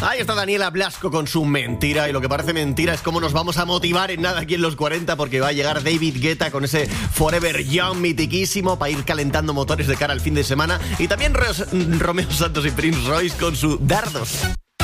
Ahí está Daniela Blasco con su mentira. Y lo que parece mentira es cómo nos vamos a motivar en nada aquí en los 40, porque va a llegar David Guetta con ese Forever Young mitiquísimo para ir calentando motores de cara al fin de semana. Y también Romeo Santos y Prince Royce con su Dardos.